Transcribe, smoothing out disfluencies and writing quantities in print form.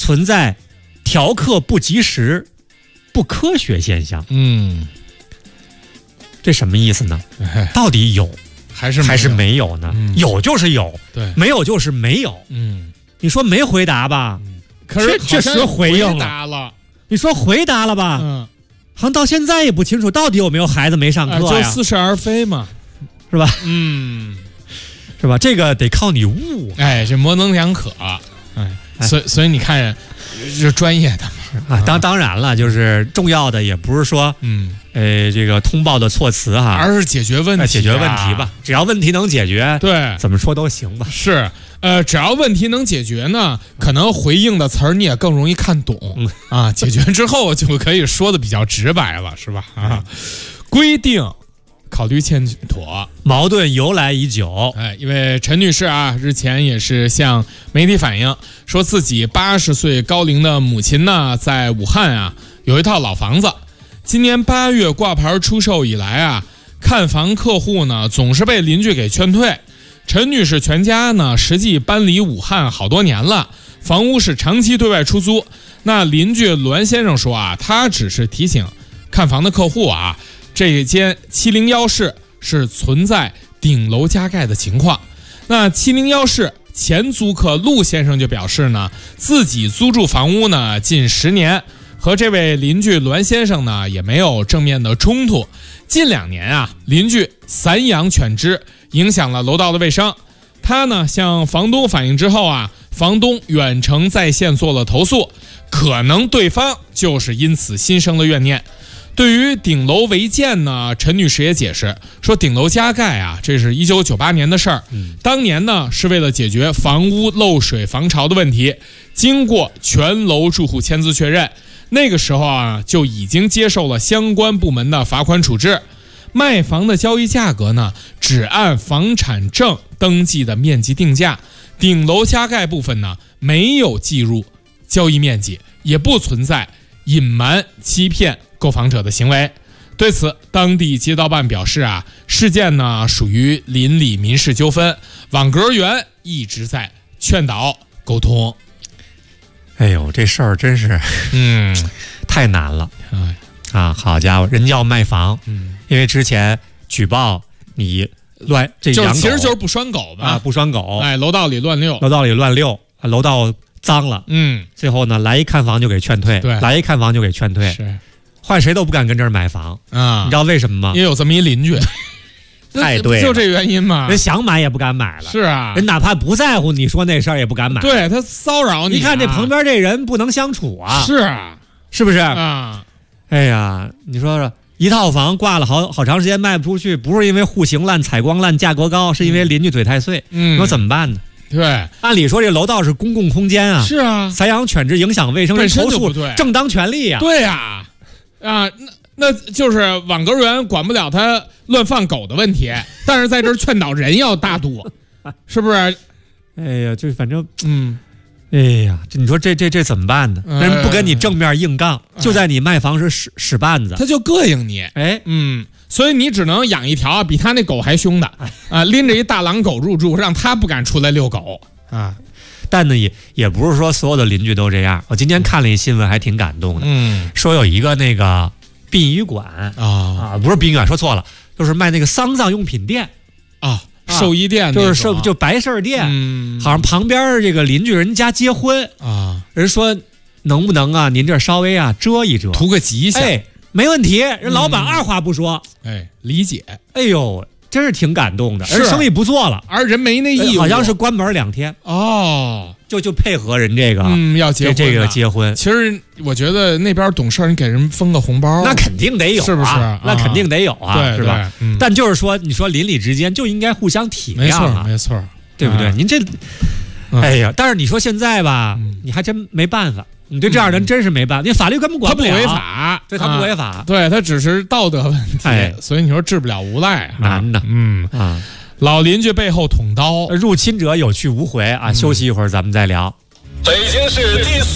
存在调课不及时、不科学现象。这什么意思呢？到底有还是没有呢？有就是有， 对， 没有就是没有。你说没回答吧？ 可是确实回应了。 你说回答了吧？好像到现在也不清楚到底有没有孩子没上课呀？ 就似是而非嘛， 是吧？是吧？这个得靠你悟。 这模棱两可。所以你看，是专业的嘛。当然了，就是重要的也不是说，这个通报的措辞哈， 而是解决问题， 解决问题吧。只要问题能解决， 对， 怎么说都行吧。 是，只要问题能解决呢，可能回应的词儿你也更容易看懂啊。解决之后就可以说的比较直白了，是吧？规定考虑欠妥， 矛盾由来已久。 因为陈女士啊，日前也是向媒体反映，说自己80岁高龄的母亲呢，在武汉啊有一套老房子，今年8月挂牌出售以来啊，看房客户呢总是被邻居给劝退。陈女士全家呢，实际搬离武汉好多年了，房屋是长期对外出租。那邻居栾先生说啊，他只是提醒看房的客户啊，这间701室是存在顶楼加盖的情况。那701室前租客陆先生就表示呢，自己租住房屋呢近10年，和这位邻居栾先生呢也没有正面的冲突。近2年啊，邻居散养犬只影响了楼道的卫生。他呢向房东反映之后啊，房东远程在线做了投诉，可能对方就是因此心生了怨念。对于顶楼违建呢，陈女士也解释说，顶楼加盖啊，这是1998年的事儿。当年呢是为了解决房屋漏水防潮的问题，经过全楼住户签字确认，那个时候啊就已经接受了相关部门的罚款处置。卖房的交易价格呢，只按房产证登记的面积定价，顶楼加盖部分呢没有计入交易面积，也不存在隐瞒欺骗购房者的行为。对此，当地街道办表示啊，事件呢属于邻里民事纠纷，网格员一直在劝导沟通。 哎呦，这事儿真是太难了好家伙，人家要卖房，因为之前举报你乱这养狗， 其实就是不拴狗吧， 不拴狗， 楼道里乱遛， 楼道脏了，最后呢来一看房就给劝退，来一看房就给劝退， 是换谁都不敢跟这儿买房啊！ 你知道为什么吗？ 因为有这么一邻居， 太对了， 就这原因嘛。 人想买也不敢买了， 是啊， 人哪怕不在乎你说那事儿也不敢买， 对他骚扰你， 你看这旁边这人不能相处啊， 是啊， 是不是啊？ 哎呀，你说说，一套房挂了好长时间卖不出去，不是因为户型烂、采光烂、价格高，是因为邻居嘴太碎。你说怎么办呢？ 对， 按理说这楼道是公共空间啊， 是啊， 散养犬只影响卫生，人投诉正当权利呀。 对呀，那就是网格员管不了他乱放狗的问题，但是在这儿劝导人要大度，是不是？ 哎呀，就反正哎呀，你说这怎么办呢？人不跟你正面硬杠，就在你卖房时使绊子， 他就膈应你。所以你只能养一条比他那狗还凶的拎着一大狼狗入住，让他不敢出来遛狗啊。 但呢，也不是说所有的邻居都这样。我今天看了一新闻，还挺感动的。说有一个那个殡仪馆不是殡仪馆，说错了，就是卖那个丧葬用品店寿衣店， 就白事店。好像旁边这个邻居人家结婚人说能不能啊，您这稍微遮一遮， 图个吉祥。 没问题，人老板二话不说， 理解。 哎呦，真是挺感动的，人生意不做了， 而人没那义务， 好像是关门2天就配合人这个要结婚这个结婚。 其实我觉得那边懂事，你给人分个红包， 那肯定得有， 是不是？ 那肯定得有对， 是吧？但就是说，你说邻里之间就应该互相体谅没错， 对不对？您这，哎呀，但是你说现在吧，你还真没办法。你对这样人真是没办法，你法律根本管不了， 他不违法， 对，他不违法， 对他只是道德问题，所以你说治不了无赖， 难的， 老邻居背后捅刀， 入侵者有去无回啊！休息一会儿，咱们再聊。 北京市第4